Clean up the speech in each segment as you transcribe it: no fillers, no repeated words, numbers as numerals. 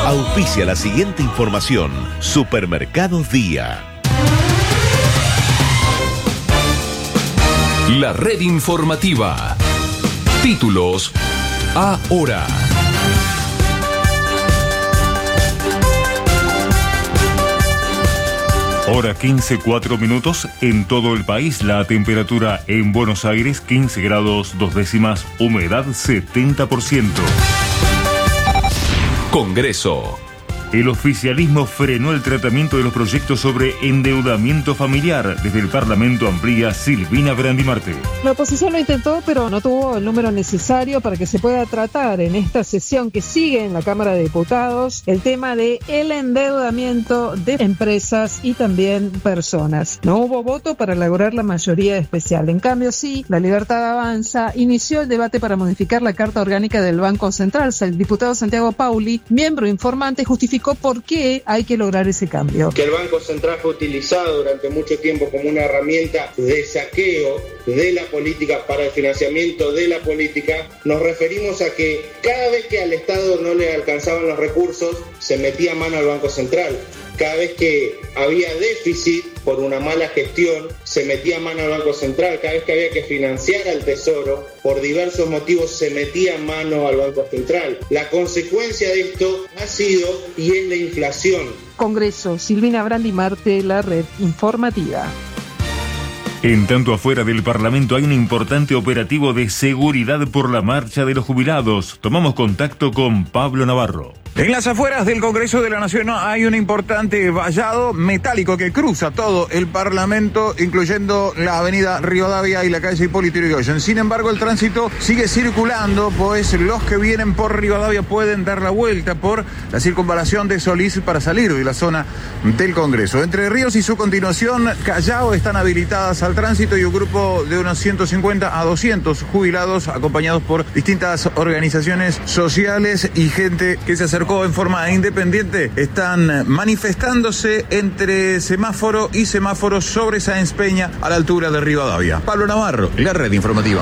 Auspicia la siguiente información. Supermercados Día. La red informativa. Títulos ahora. Hora 15, 4 minutos. En todo el país, la temperatura en Buenos Aires, 15 grados 2 décimas, humedad 70%. Congreso. El oficialismo frenó el tratamiento de los proyectos sobre endeudamiento familiar. Desde el Parlamento amplía Silvina Brandimarte. La oposición lo intentó, pero no tuvo el número necesario para que se pueda tratar en esta sesión que sigue en la Cámara de Diputados el tema de el endeudamiento de empresas y también personas. No hubo voto para lograr la mayoría especial. En cambio, sí, La Libertad Avanza inició el debate para modificar la Carta Orgánica del Banco Central. El diputado Santiago Pauli, miembro informante, justificó por qué hay que lograr ese cambio. Que el Banco Central fue utilizado durante mucho tiempo como una herramienta de saqueo de la política para el financiamiento de la política. Nos referimos a que cada vez que al Estado no le alcanzaban los recursos, se metía mano al Banco Central. Cada vez que había déficit por una mala gestión, se metía mano al Banco Central. Cada vez que había que financiar al Tesoro, por diversos motivos, se metía mano al Banco Central. La consecuencia de esto ha sido y es la inflación. Congreso, Silvina Brandimarte, la red informativa. En tanto, afuera del Parlamento hay un importante operativo de seguridad por la marcha de los jubilados. Tomamos contacto con Pablo Navarro. En las afueras del Congreso de la Nación hay un importante vallado metálico que cruza todo el Parlamento, incluyendo la avenida Rivadavia y la calle Hipólito Yrigoyen. Sin embargo, el tránsito sigue circulando, pues los que vienen por Rivadavia pueden dar la vuelta por la circunvalación de Solís para salir de la zona del Congreso. Entre Ríos y su continuación, Callao, están habilitadas al tránsito y un grupo de unos 150 a 200 jubilados, acompañados por distintas organizaciones sociales y gente que se acercó en forma independiente, están manifestándose entre semáforo y semáforo sobre Sáenz Peña a la altura de Rivadavia. Pablo Navarro, la red informativa.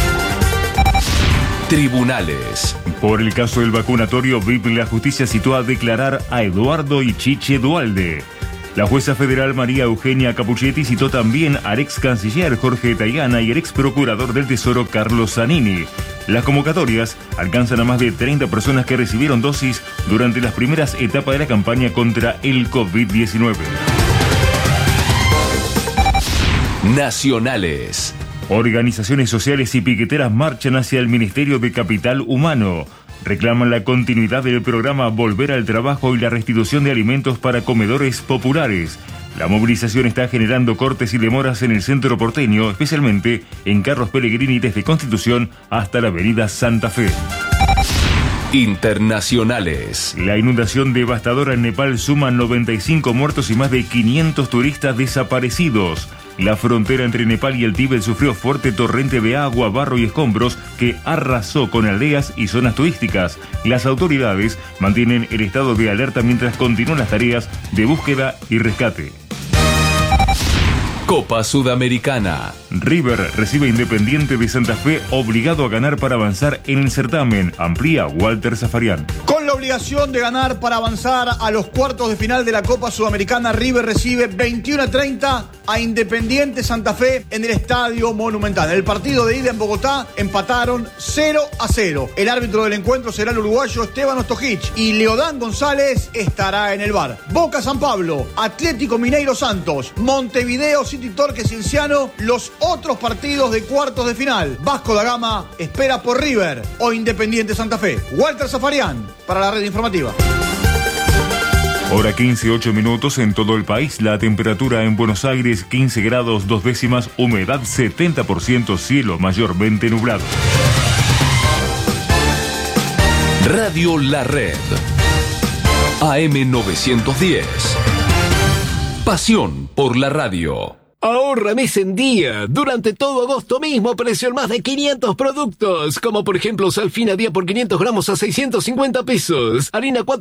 Tribunales. Por el caso del vacunatorio VIP, la justicia citó a declarar a Eduardo Ichiche Duhalde. La jueza federal María Eugenia Capuchetti citó también al ex canciller Jorge Taigana y el ex procurador del Tesoro Carlos Zanini. Las convocatorias alcanzan a más de 30 personas que recibieron dosis durante las primeras etapas de la campaña contra el COVID-19. Nacionales. Organizaciones sociales y piqueteras marchan hacia el Ministerio de Capital Humano. Reclaman la continuidad del programa Volver al Trabajo y la restitución de alimentos para comedores populares. La movilización está generando cortes y demoras en el centro porteño, especialmente en Carlos Pellegrini desde Constitución hasta la avenida Santa Fe. Internacionales. La inundación devastadora en Nepal suma 95 muertos y más de 500 turistas desaparecidos. La frontera entre Nepal y el Tíbet sufrió fuerte torrente de agua, barro y escombros que arrasó con aldeas y zonas turísticas. Las autoridades mantienen el estado de alerta mientras continúan las tareas de búsqueda y rescate. Copa Sudamericana. River recibe a Independiente de Santa Fe, obligado a ganar para avanzar en el certamen. Amplía Walter Zafarian. Con la obligación de ganar para avanzar a los cuartos de final de la Copa Sudamericana, River recibe 21-30 a Independiente Santa Fe en el Estadio Monumental. En el partido de ida en Bogotá empataron 0-0. El árbitro del encuentro será el uruguayo Esteban Ostojic y Leodán González estará en el VAR. Boca San Pablo, Atlético Mineiro Santos, Montevideo City Torque Cienciano, los otros partidos de cuartos de final. Vasco da Gama espera por River o Independiente Santa Fe. Walter Zafarian para la red informativa. Hora 15, 8 minutos en todo el país. La temperatura en Buenos Aires 15 grados 2 décimas, humedad 70%, cielo mayormente nublado. Radio La Red. AM 910. Pasión por la radio. Ahorra mes en día. Durante todo agosto mismo, precio en más de 500 productos. Como por ejemplo, sal fina día por 500 gramos a 650 pesos. Harina 4